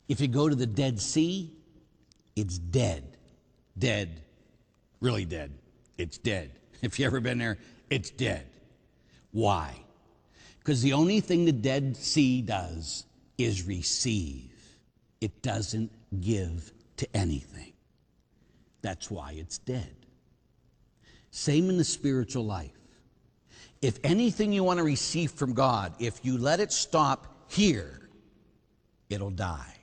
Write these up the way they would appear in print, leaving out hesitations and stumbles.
If you go to the Dead Sea, it's dead. Dead. Really dead. It's dead. If you've ever been there, it's dead. Why? Because the only thing the Dead Sea does is receive. It doesn't give to anything. That's why it's dead. Same in the spiritual life. If anything you want to receive from God, if you let it stop here, it'll die.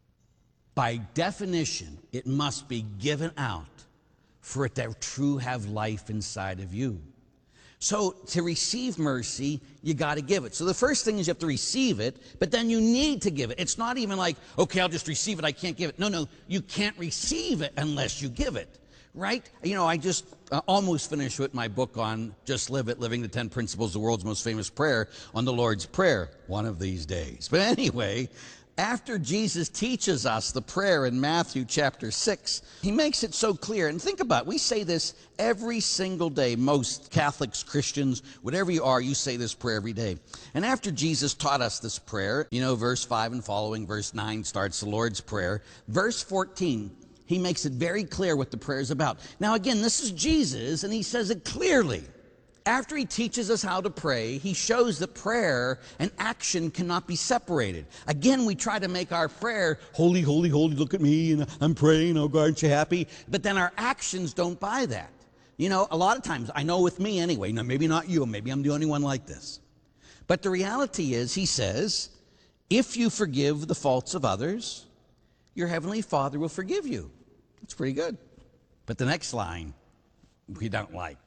By definition, it must be given out for it to truly have life inside of you. So to receive mercy, you got to give it. So the first thing is you have to receive it, but then you need to give it. It's not even like, okay, I'll just receive it, I can't give it. No, you can't receive it unless you give it, right? You know, I just almost finished with my book on Just Live It, Living the 10 Principles, the world's most famous prayer, on the Lord's Prayer, one of these days. But anyway, after Jesus teaches us the prayer in Matthew chapter 6, he makes it so clear. And think about it. We say this every single day. Most Catholics, Christians, whatever you are, you say this prayer every day. And after Jesus taught us this prayer, you know, verse 5 and following, verse 9 starts the Lord's Prayer. Verse 14, he makes it very clear what the prayer is about. Now, again, this is Jesus, and he says it clearly. After he teaches us how to pray, he shows that prayer and action cannot be separated. Again, we try to make our prayer, holy, holy, holy, look at me, and I'm praying, oh God, aren't you happy? But then our actions don't buy that. You know, a lot of times, I know with me anyway, now maybe not you, maybe I'm the only one like this. But the reality is, he says, if you forgive the faults of others, your heavenly Father will forgive you. That's pretty good. But the next line, we don't like.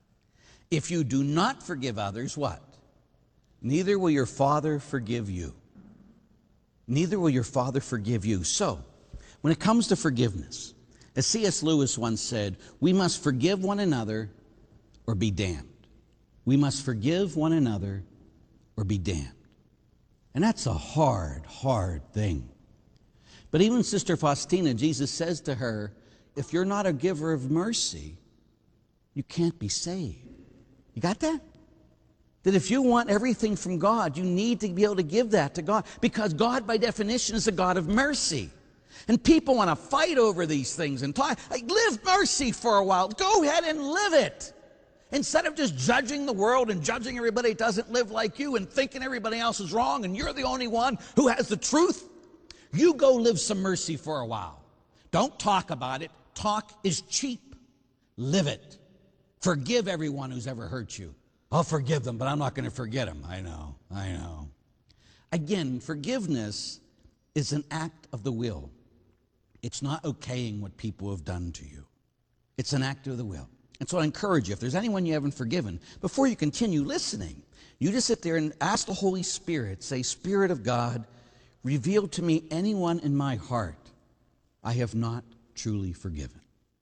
If you do not forgive others, what? Neither will your Father forgive you. Neither will your Father forgive you. So, when it comes to forgiveness, as C.S. Lewis once said, we must forgive one another or be damned. We must forgive one another or be damned. And that's a hard, hard thing. But even Sister Faustina, Jesus says to her, if you're not a giver of mercy, you can't be saved. You got that? That if you want everything from God, you need to be able to give that to God. Because God, by definition, is a God of mercy. And people want to fight over these things and talk. Like, live mercy for a while. Go ahead and live it. Instead of just judging the world and judging everybody that doesn't live like you and thinking everybody else is wrong and you're the only one who has the truth, you go live some mercy for a while. Don't talk about it. Talk is cheap. Live it. Forgive everyone who's ever hurt you. I'll forgive them, but I'm not going to forget them. I know. Again, forgiveness is an act of the will. It's not okaying what people have done to you. It's an act of the will. And so I encourage you, if there's anyone you haven't forgiven, before you continue listening, you just sit there and ask the Holy Spirit, say, Spirit of God, reveal to me anyone in my heart I have not truly forgiven.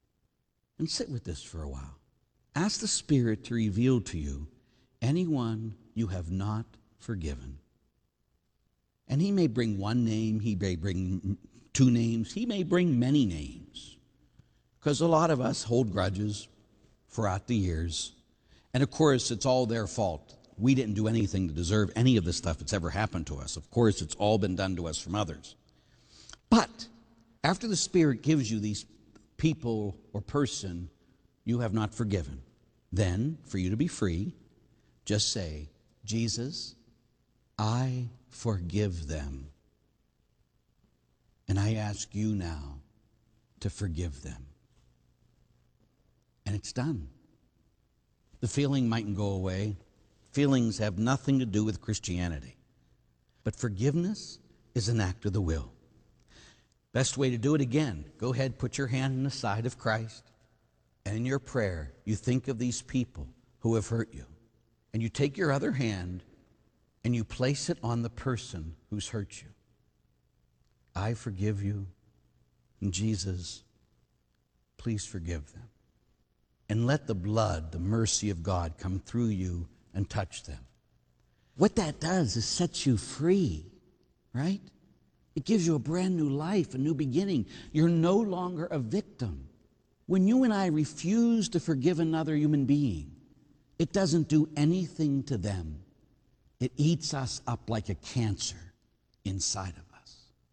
And sit with this for a while. Ask the Spirit to reveal to you anyone you have not forgiven. And he may bring one name, he may bring two names, he may bring many names. Because a lot of us hold grudges throughout the years. And of course, it's all their fault. We didn't do anything to deserve any of the stuff that's ever happened to us. Of course, it's all been done to us from others. But after the Spirit gives you these people or person you have not forgiven, then, for you to be free, just say, Jesus, I forgive them. And I ask you now to forgive them. And it's done. The feeling mightn't go away. Feelings have nothing to do with Christianity. But forgiveness is an act of the will. Best way to do it, again, go ahead, put your hand on the side of Christ. And in your prayer, you think of these people who have hurt you. And you take your other hand and you place it on the person who's hurt you. I forgive you. And Jesus, please forgive them. And let the blood, the mercy of God come through you and touch them. What that does is sets you free, right? It gives you a brand new life, a new beginning. You're no longer a victim. When you and I refuse to forgive another human being, it doesn't do anything to them. It eats us up like a cancer inside of us.